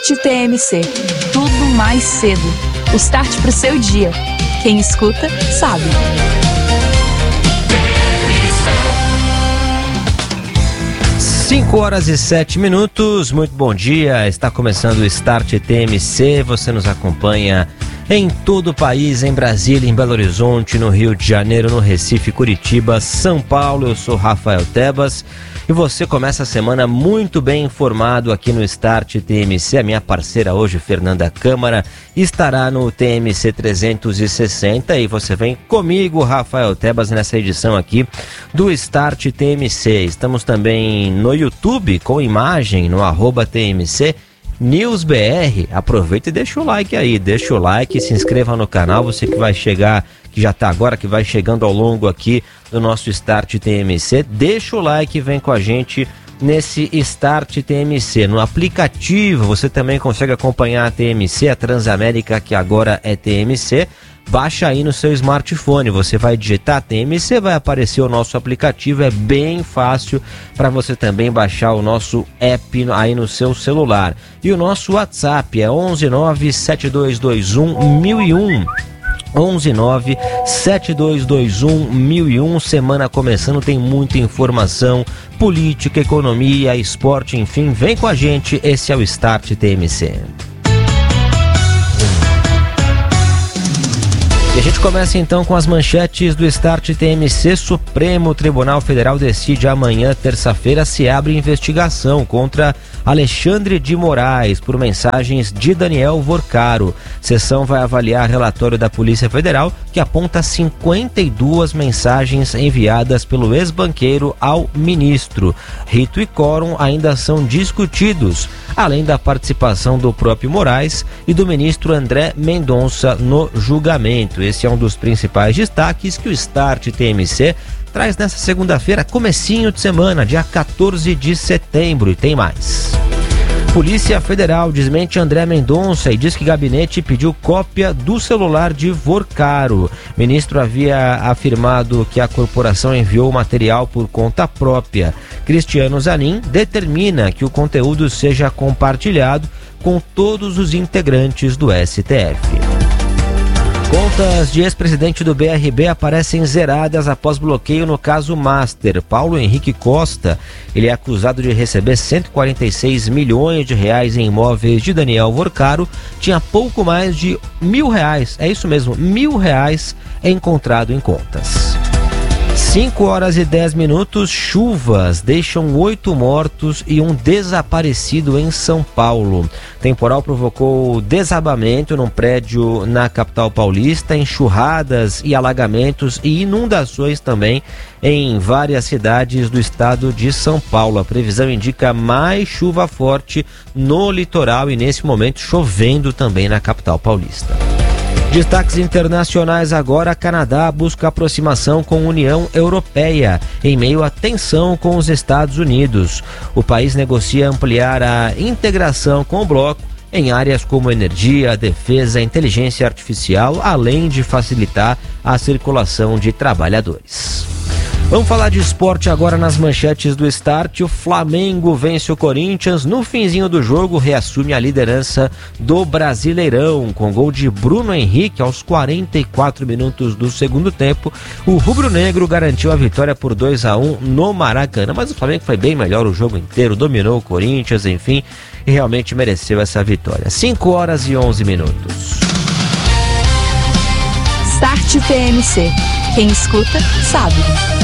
Start TMC. Tudo mais cedo. O start pro seu dia. Quem escuta, sabe. Cinco horas e 7 minutos. Muito bom dia. Está começando o Start TMC. Você nos acompanha em todo o país, em Brasília, em Belo Horizonte, no Rio de Janeiro, no Recife, Curitiba, São Paulo. Eu sou Rafael Tebas e você começa a semana muito bem informado aqui no Start TMC. A minha parceira hoje, Fernanda Câmara, estará no TMC 360 e você vem comigo, Rafael Tebas, nessa edição aqui do Start TMC. Estamos também no YouTube com imagem no @TMC News BR. Aproveita e deixa o like aí, deixa o like, se inscreva no canal, você que vai chegar, que já está agora, que vai chegando ao longo aqui do nosso Start TMC, deixa o like e vem com a gente nesse Start TMC. No aplicativo você também consegue acompanhar a TMC, a Transamérica, que agora é TMC. Baixa aí no seu smartphone, você vai digitar TMC, vai aparecer o nosso aplicativo, é bem fácil para você também baixar o nosso app aí no seu celular. E o nosso WhatsApp é 11972211001. 11972211001. Semana começando, tem muita informação, política, economia, esporte, enfim, vem com a gente, esse é o Start TMC. E a gente começa então com as manchetes do Start TMC. Supremo Tribunal Federal decide amanhã, terça-feira, se abre investigação contra Alexandre de Moraes por mensagens de Daniel Vorcaro. Sessão vai avaliar relatório da Polícia Federal que aponta 52 mensagens enviadas pelo ex-banqueiro ao ministro. Rito e quórum ainda são discutidos, além da participação do próprio Moraes e do ministro André Mendonça no julgamento. Esse é um dos principais destaques que o Start TMC traz nessa segunda-feira, comecinho de semana, dia 14 de setembro, e tem mais. Polícia Federal desmente André Mendonça e diz que gabinete pediu cópia do celular de Vorcaro. O ministro havia afirmado que a corporação enviou o material por conta própria. Cristiano Zanin determina que o conteúdo seja compartilhado com todos os integrantes do STF. Contas de ex-presidente do BRB aparecem zeradas após bloqueio no caso Master. Paulo Henrique Costa, ele é acusado de receber 146 milhões de reais em imóveis de Daniel Vorcaro, tinha pouco mais de R$1.000, é isso mesmo, R$1.000 encontrado em contas. 5 horas e 10 minutos, chuvas deixam 8 mortos e um desaparecido em São Paulo. Temporal provocou desabamento num prédio na capital paulista, enxurradas e alagamentos e inundações também em várias cidades do estado de São Paulo. A previsão indica mais chuva forte no litoral e nesse momento chovendo também na capital paulista. Destaques internacionais agora. Canadá busca aproximação com a União Europeia em meio à tensão com os Estados Unidos. O país negocia ampliar a integração com o bloco em áreas como energia, defesa, inteligência artificial, além de facilitar a circulação de trabalhadores. Vamos falar de esporte agora nas manchetes do Start. O Flamengo vence o Corinthians. No finzinho do jogo, reassume a liderança do Brasileirão. Com gol de Bruno Henrique aos 44 minutos do segundo tempo, o rubro-negro garantiu a vitória por 2-1 no Maracanã. Mas o Flamengo foi bem melhor o jogo inteiro, dominou o Corinthians, enfim, e realmente mereceu essa vitória. 5 horas e 11 minutos. Start TMC. Quem escuta, sabe.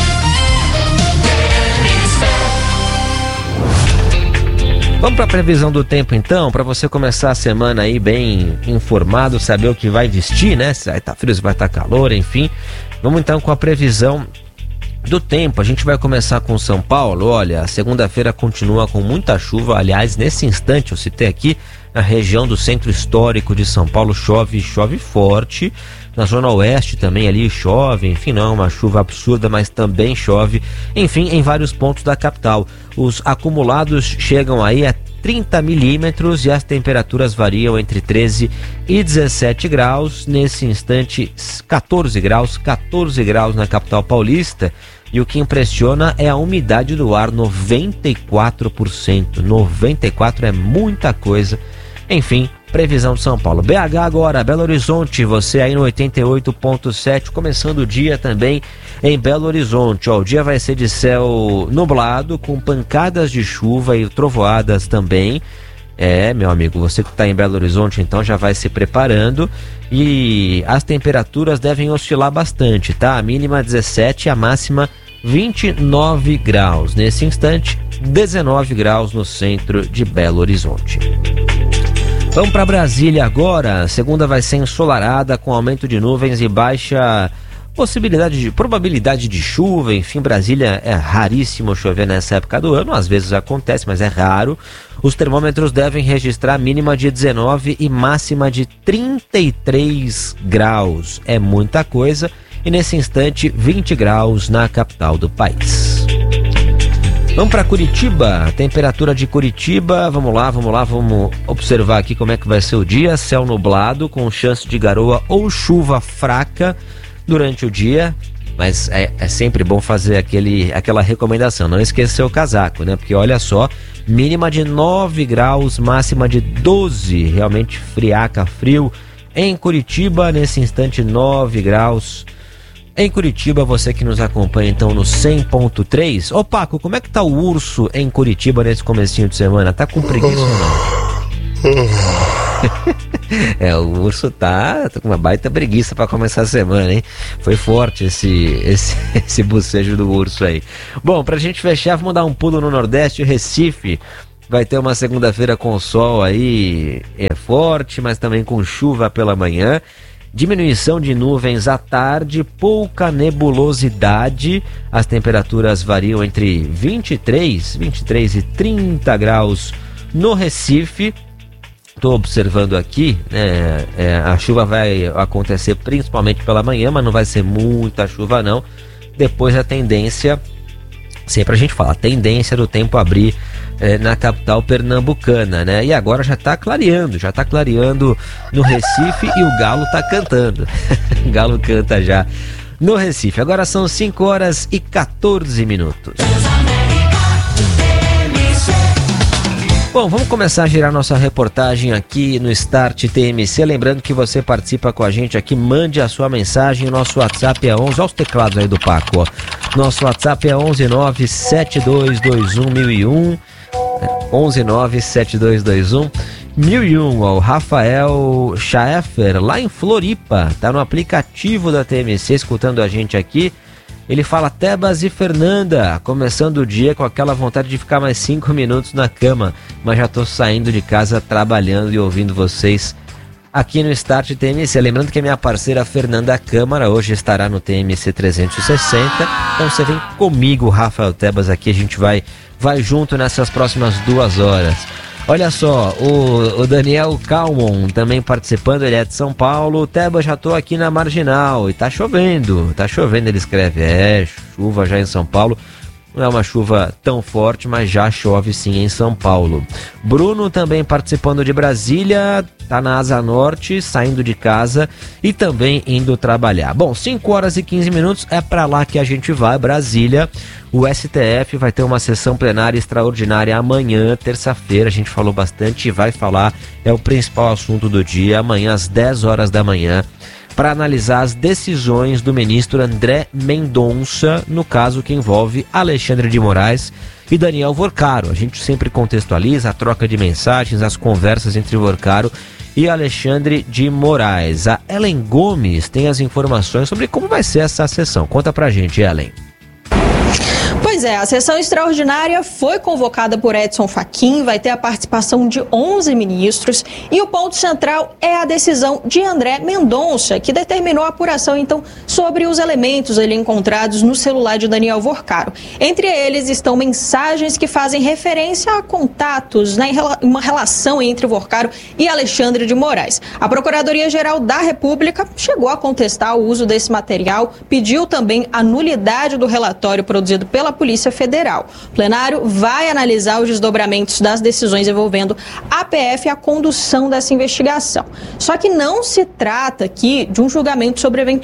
Vamos para a previsão do tempo então, para você começar a semana aí bem informado, saber o que vai vestir, né? Se vai estar frio, se vai estar calor, enfim. Vamos então com a previsão do tempo. A gente vai começar com São Paulo. Olha, a segunda-feira continua com muita chuva. Aliás, nesse instante eu citei aqui, na região do centro histórico de São Paulo chove forte. Na zona oeste também ali chove, enfim, não é uma chuva absurda, mas também chove, enfim, em vários pontos da capital. Os acumulados chegam aí a 30 milímetros e as temperaturas variam entre 13 e 17 graus. Nesse instante, 14 graus na capital paulista. E o que impressiona é a umidade do ar, 94%. 94% é muita coisa Enfim, previsão de São Paulo. BH agora, Belo Horizonte, você aí no 88.7, começando o dia também em Belo Horizonte. O dia vai ser de céu nublado, com pancadas de chuva e trovoadas também. Meu amigo, você que está em Belo Horizonte, então já vai se preparando. E as temperaturas devem oscilar bastante, tá? A mínima 17, a máxima 29 graus. Nesse instante, 19 graus no centro de Belo Horizonte. Vamos para Brasília agora. A segunda vai ser ensolarada, com aumento de nuvens e baixa probabilidade de chuva. Enfim, Brasília é raríssimo chover nessa época do ano. Às vezes acontece, mas é raro. Os termômetros devem registrar mínima de 19 e máxima de 33 graus. É muita coisa. E nesse instante, 20 graus na capital do país. Vamos para Curitiba, a temperatura de Curitiba, vamos lá, vamos observar aqui como é que vai ser o dia. Céu nublado, com chance de garoa ou chuva fraca durante o dia, mas é sempre bom fazer aquela recomendação, não esquecer o casaco, né? Porque olha só, mínima de 9 graus, máxima de 12, realmente friaca, frio. Em Curitiba, nesse instante, 9 graus. Em Curitiba, você que nos acompanha então no 100.3. Ô Paco, como é que tá o urso em Curitiba nesse comecinho de semana? Tá com preguiça ou não? O urso tá com uma baita preguiça para começar a semana, hein? Foi forte esse bocejo do urso aí. Bom, pra gente fechar, vamos dar um pulo no Nordeste. Recife vai ter uma segunda-feira com sol aí, forte, mas também com chuva pela manhã. Diminuição de nuvens à tarde, pouca nebulosidade. As temperaturas variam entre 23 e 30 graus no Recife. Estou observando aqui, a chuva vai acontecer principalmente pela manhã, mas não vai ser muita chuva não. Depois a tendência, sempre a gente fala, a tendência do tempo abrir na capital pernambucana, né? E agora já está clareando no Recife e o galo está cantando. O galo canta já no Recife. Agora são 5 horas e 14 minutos. Bom, vamos começar a girar nossa reportagem aqui no Start TMC. Lembrando que você participa com a gente aqui, mande a sua mensagem. O nosso WhatsApp é 11, olha os teclados aí do Paco, ó. Nosso WhatsApp é 11972211001. 11972211001. O Rafael Schaeffer, lá em Floripa, tá no aplicativo da TMC escutando a gente aqui. Ele fala: Tebas e Fernanda, começando o dia com aquela vontade de ficar mais 5 minutos na cama, mas já tô saindo de casa trabalhando e ouvindo vocês aqui no Start TMC. Lembrando que a minha parceira Fernanda Câmara hoje estará no TMC 360, então você vem comigo, Rafael Tebas, aqui a gente vai junto nessas próximas 2 horas. Olha só, o Daniel Calmon também participando, ele é de São Paulo. Teba, já tô aqui na Marginal e tá chovendo, ele escreve. Chuva já em São Paulo. Não é uma chuva tão forte, mas já chove sim em São Paulo. Bruno também participando de Brasília, tá na Asa Norte, saindo de casa e também indo trabalhar. Bom, 5 horas e 15 minutos, é pra lá que a gente vai, Brasília. O STF vai ter uma sessão plenária extraordinária amanhã, terça-feira. A gente falou bastante e vai falar, é o principal assunto do dia, amanhã às 10 horas da manhã, para analisar as decisões do ministro André Mendonça, no caso que envolve Alexandre de Moraes e Daniel Worcaro. A gente sempre contextualiza a troca de mensagens, as conversas entre Worcaro e Alexandre de Moraes. A Ellen Gomes tem as informações sobre como vai ser essa sessão. Conta pra gente, Ellen. Pois é, a sessão extraordinária foi convocada por Edson Fachin, vai ter a participação de 11 ministros e o ponto central é a decisão de André Mendonça, que determinou a apuração, então, sobre os elementos ali encontrados no celular de Daniel Worcaro. Entre eles estão mensagens que fazem referência a contatos, né, uma relação entre Worcaro e Alexandre de Moraes. A Procuradoria-Geral da República chegou a contestar o uso desse material, pediu também a nulidade do relatório produzido pela Polícia Federal. O plenário vai analisar os desdobramentos das decisões envolvendo a PF e a condução dessa investigação. Só que não se trata aqui de um julgamento sobre eventual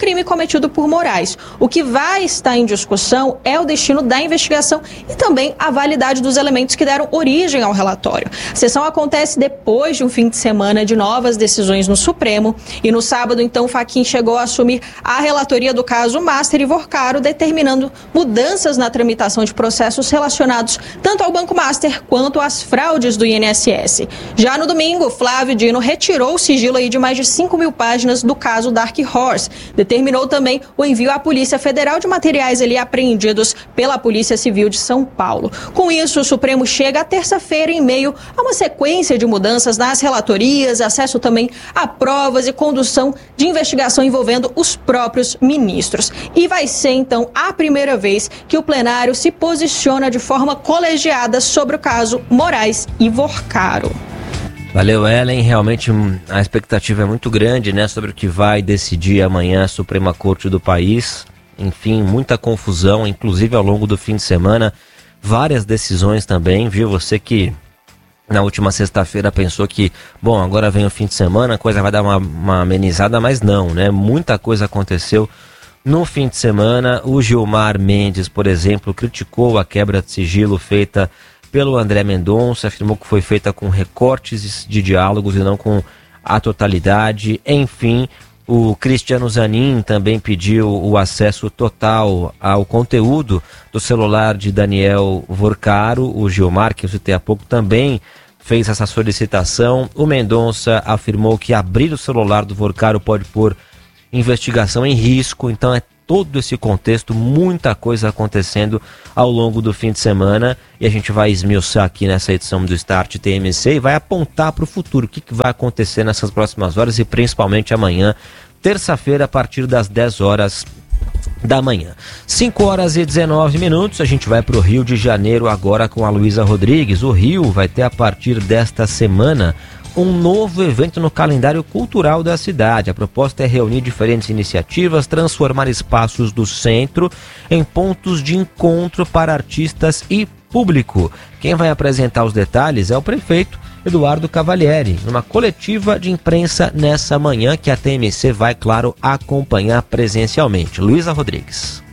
crime cometido por Moraes. O que vai estar em discussão é o destino da investigação e também a validade dos elementos que deram origem ao relatório. A sessão acontece depois de um fim de semana de novas decisões no Supremo e no sábado, então, Fachin chegou a assumir a relatoria do caso Master e Vorcaro, determinando mudanças na tramitação de processos relacionados tanto ao Banco Master quanto às fraudes do INSS. Já no domingo, Flávio Dino retirou o sigilo aí de mais de 5.000 páginas do caso Dark Horse. Determinou também o envio à Polícia Federal de materiais ali apreendidos pela Polícia Civil de São Paulo. Com isso, o Supremo chega à terça-feira em meio a uma sequência de mudanças nas relatorias, acesso também a provas e condução de investigação envolvendo os próprios ministros. E vai ser, então, a primeira vez que o plenário se posiciona de forma colegiada sobre o caso Moraes e Vorcaro. Valeu, Ellen. Realmente a expectativa é muito grande, né, sobre o que vai decidir amanhã a Suprema Corte do país. Enfim, muita confusão, inclusive ao longo do fim de semana. Várias decisões também, viu? Você que na última sexta-feira pensou que, bom, agora vem o fim de semana, a coisa vai dar uma amenizada, mas não, né? Muita coisa aconteceu no fim de semana. O Gilmar Mendes, por exemplo, criticou a quebra de sigilo feita pelo André Mendonça, afirmou que foi feita com recortes de diálogos e não com a totalidade. Enfim, o Cristiano Zanin também pediu o acesso total ao conteúdo do celular de Daniel Vorcaro. O Gilmar, que eu citei há pouco, também fez essa solicitação. O Mendonça afirmou que abrir o celular do Vorcaro pode pôr investigação em risco. Então é todo esse contexto, muita coisa acontecendo ao longo do fim de semana, e a gente vai esmiuçar aqui nessa edição do Start TMC e vai apontar para o futuro, o que vai acontecer nessas próximas horas e principalmente amanhã, terça-feira, a partir das 10 horas da manhã. 5 horas e 19 minutos, a gente vai para o Rio de Janeiro agora com a Luísa Rodrigues. O Rio vai ter a partir desta semana um novo evento no calendário cultural da cidade. A proposta é reunir diferentes iniciativas, transformar espaços do centro em pontos de encontro para artistas e público. Quem vai apresentar os detalhes é o prefeito Eduardo Cavalieri, numa coletiva de imprensa nessa manhã que a TMC vai, claro, acompanhar presencialmente. Luísa Rodrigues.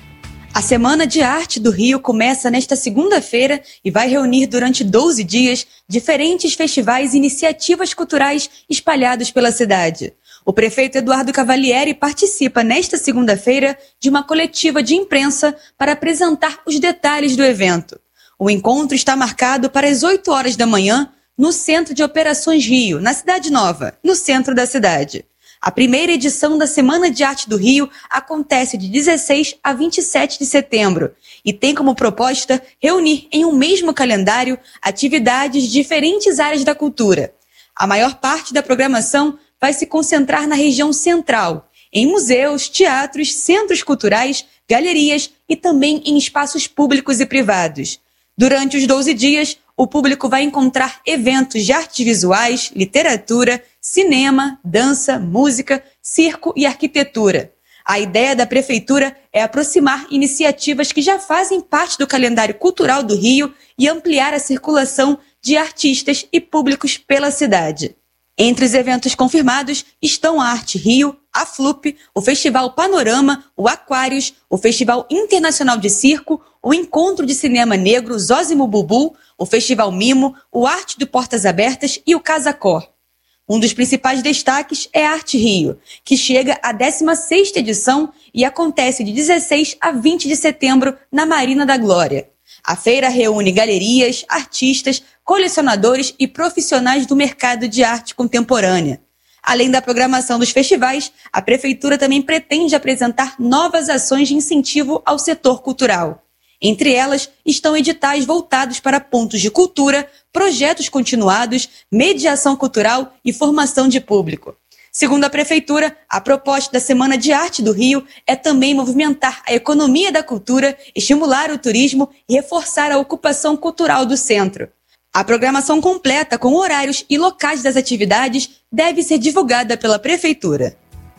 A Semana de Arte do Rio começa nesta segunda-feira e vai reunir durante 12 dias diferentes festivais e iniciativas culturais espalhados pela cidade. O prefeito Eduardo Cavalieri participa nesta segunda-feira de uma coletiva de imprensa para apresentar os detalhes do evento. O encontro está marcado para as 8 horas da manhã no Centro de Operações Rio, na Cidade Nova, no centro da cidade. A primeira edição da Semana de Arte do Rio acontece de 16 a 27 de setembro e tem como proposta reunir em um mesmo calendário atividades de diferentes áreas da cultura. A maior parte da programação vai se concentrar na região central, em museus, teatros, centros culturais, galerias e também em espaços públicos e privados. Durante os 12 dias, o público vai encontrar eventos de artes visuais, literatura, cinema, dança, música, circo e arquitetura. A ideia da prefeitura é aproximar iniciativas que já fazem parte do calendário cultural do Rio e ampliar a circulação de artistas e públicos pela cidade. Entre os eventos confirmados estão a Arte Rio, a FLUP, o Festival Panorama, o Aquários, o Festival Internacional de Circo, o Encontro de Cinema Negro Zósimo Bubu, o Festival Mimo, o Arte do Portas Abertas e o Casa Cor. Um dos principais destaques é a Arte Rio, que chega à 16ª edição e acontece de 16 a 20 de setembro na Marina da Glória. A feira reúne galerias, artistas, colecionadores e profissionais do mercado de arte contemporânea. Além da programação dos festivais, a prefeitura também pretende apresentar novas ações de incentivo ao setor cultural. Entre elas estão editais voltados para pontos de cultura, projetos continuados, mediação cultural e formação de público. Segundo a prefeitura, a proposta da Semana de Arte do Rio é também movimentar a economia da cultura, estimular o turismo e reforçar a ocupação cultural do centro. A programação completa com horários e locais das atividades deve ser divulgada pela prefeitura.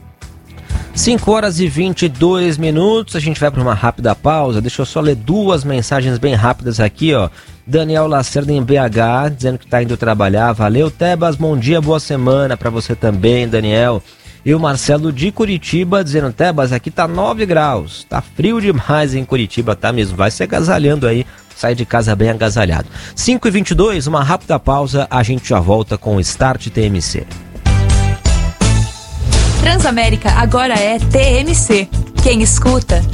5 horas e 22 minutos, a gente vai para uma rápida pausa. Deixa eu só ler duas mensagens bem rápidas aqui, ó. Daniel Lacerda em BH, dizendo que está indo trabalhar. Valeu, Tebas, bom dia, boa semana para você também, Daniel. E o Marcelo de Curitiba dizendo, Tebas, aqui tá 9 graus, tá frio demais em Curitiba, tá mesmo, vai se agasalhando aí, sai de casa bem agasalhado. 5h22, uma rápida pausa, a gente já volta com o Start TMC. Transamérica agora é TMC. Quem escuta